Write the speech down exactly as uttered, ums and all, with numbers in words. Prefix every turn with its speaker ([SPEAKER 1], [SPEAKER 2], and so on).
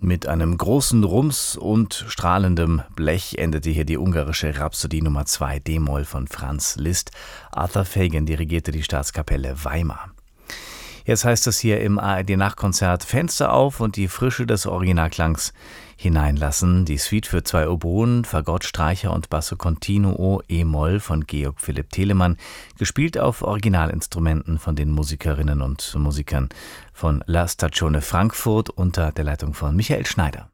[SPEAKER 1] Mit einem großen Rums und strahlendem Blech endete hier die ungarische Rhapsodie Nummer zwei d-Moll von Franz Liszt. Arthur Fagan dirigierte die Staatskapelle Weimar. Jetzt heißt es hier im A R D-Nachtkonzert: Fenster auf und die Frische des Originalklangs hineinlassen. Die Suite für zwei Oboen, Fagott, Streicher und Basso Continuo e-Moll von Georg Philipp Telemann, gespielt auf Originalinstrumenten von den Musikerinnen und Musikern von La Stagione Frankfurt unter der Leitung von Michael Schneider.